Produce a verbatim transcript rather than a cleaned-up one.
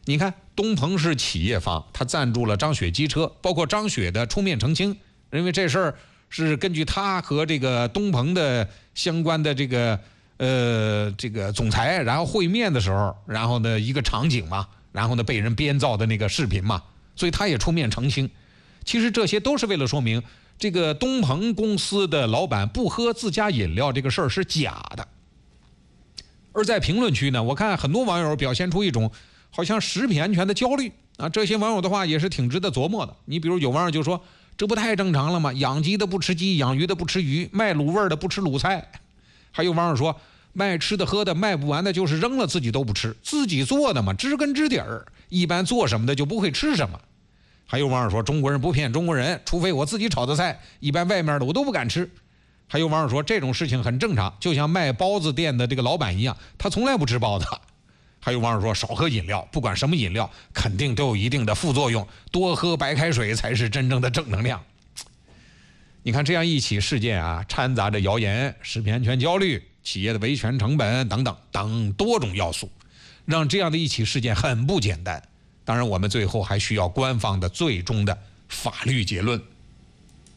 你看东鹏是企业方，他赞助了张雪机车，包括张雪的出面澄清，因为这事儿是根据他和这个东鹏的相关的这个呃这个总裁，然后会面的时候，然后呢一个场景嘛，然后呢被人编造的那个视频嘛，所以他也出面澄清。其实这些都是为了说明这个东鹏公司的老板不喝自家饮料这个事儿是假的。而在评论区呢，我看很多网友表现出一种好像食品安全的焦虑啊，这些网友的话也是挺值得琢磨的。你比如有网友就说，这不太正常了吗？养鸡的不吃鸡，养鱼的不吃鱼，卖卤味的不吃卤菜。还有网友说，卖吃的喝的卖不完的就是扔了自己都不吃，自己做的嘛，知根知底儿，一般做什么的就不会吃什么。还有网友说，中国人不骗中国人，除非我自己炒的菜，一般外面的我都不敢吃。还有网友说，这种事情很正常，就像卖包子店的这个老板一样，他从来不吃包子。还有网友说，少喝饮料，不管什么饮料肯定都有一定的副作用，多喝白开水才是真正的正能量。你看这样一起事件啊，掺杂着谣言、食品安全焦虑、企业的维权成本等等等多种要素，让这样的一起事件很不简单。当然我们最后还需要官方的最终的法律结论。